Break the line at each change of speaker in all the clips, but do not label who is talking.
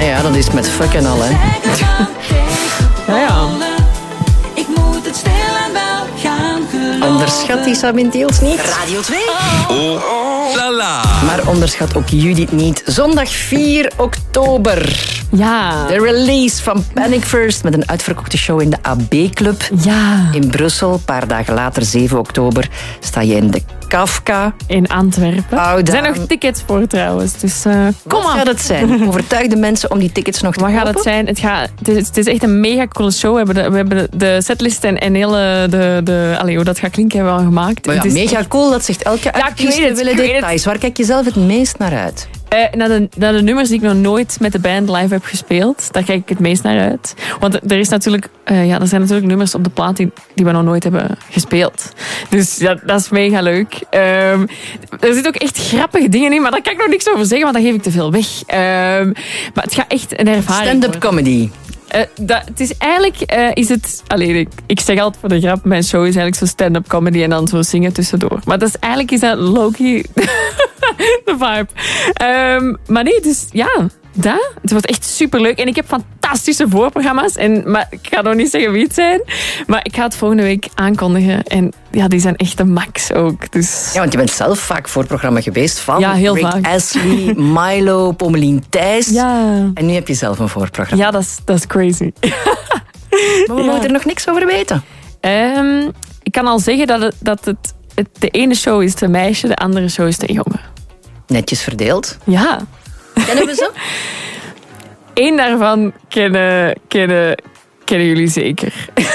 Ja, dat is met fuck en al, hè.
Ja.
Ik moet het stil en wel gaan geloven.
Onderschat die Sabine Tiels niet.
Radio 2.
La.
Maar onderschat ook Judith niet. Zondag 4 oktober.
Ja.
De release van Panic First met een uitverkochte show in de AB Club.
Ja.
In Brussel. Een paar dagen later, 7 oktober, sta je in de Kafka.
In Antwerpen.
Oh,
Er zijn nog tickets voor trouwens. Dus kom
Wat
maar.
gaat het zijn? Overtuig de mensen om die tickets nog te
Wat
kopen?
gaat het zijn? Het is echt een mega coole show. We hebben de setlist en hele... hoe dat gaat klinken hebben we al gemaakt.
Maar ja,
Het is
mega cool, dat zegt elke
ik
artiest.
weet het,
We willen
ik weet
details. Waar kijk je zelf het meest naar uit?
Naar de nummers die ik nog nooit met de band live heb gespeeld. Daar kijk ik het meest naar uit. Want er zijn natuurlijk nummers op de plaat die we nog nooit hebben gespeeld. Dus ja, dat is mega leuk. Er zitten ook echt grappige dingen in, maar daar kan ik nog niks over zeggen, want dan geef ik te veel weg. Maar het gaat echt een ervaring
Stand-up
worden.
comedy.
Het is eigenlijk... ik zeg altijd voor de grap, mijn show is eigenlijk zo stand-up comedy en dan zo zingen tussendoor. Maar eigenlijk is dat low-key de vibe. Maar nee, dus ja... Het wordt echt superleuk. En ik heb fantastische voorprogramma's. Maar ik ga nog niet zeggen wie het zijn. Maar ik ga het volgende week aankondigen. En ja, die zijn echt de max ook. Dus...
Ja, want je bent zelf vaak voorprogramma geweest van
Ja, heel
Rick
vaak.
Astley, Milo, Pommelien Thijs.
Ja.
En nu heb je zelf een voorprogramma.
Ja, dat is crazy.
Maar we mogen er nog niks over weten.
Ik kan al zeggen dat het de ene show is de meisje, de andere show is de jongen.
Netjes verdeeld.
Ja.
Kennen we ze?
Eén daarvan kennen jullie zeker.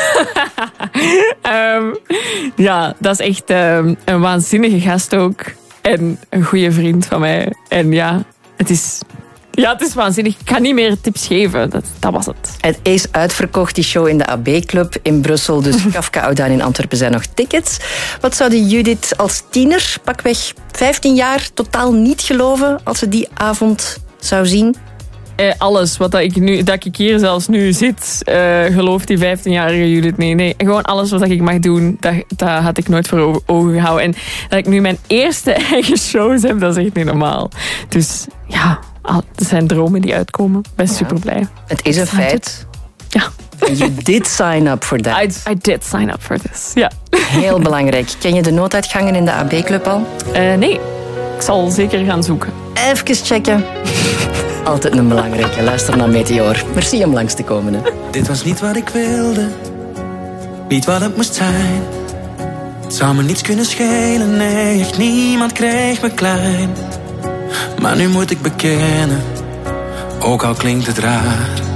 Ja, dat is echt een waanzinnige gast ook. En een goede vriend van mij. En ja, het is waanzinnig. Ik kan niet meer tips geven. Dat was het.
Het is uitverkocht, die show in de AB Club in Brussel. Dus Kafka Oudaan in Antwerpen zijn nog tickets. Wat zouden Judith als tiener, pakweg 15 jaar, totaal niet geloven als ze die avond zou zien?
Alles wat dat ik hier zelfs nu zit, gelooft die 15-jarige Judith niet. Nee, gewoon alles wat ik mag doen, dat had ik nooit voor ogen gehouden. En dat ik nu mijn eerste eigen shows heb, dat is echt niet normaal. Dus ja, het zijn dromen die uitkomen. Ik ben super blij.
Het is een feit.
Ja.
You did sign up for that.
I did sign up for this. Ja.
Heel belangrijk. Ken je de nooduitgangen in de AB Club al?
Nee, ik zal zeker gaan zoeken.
Even checken. Altijd een belangrijke. Luister naar Meteor. Merci om langs te komen. Hè.
Dit was niet wat ik wilde, niet wat het moest zijn. Het zou me niets kunnen schelen, nee, echt niemand kreeg me klein. Maar nu moet ik bekennen, ook al klinkt het raar,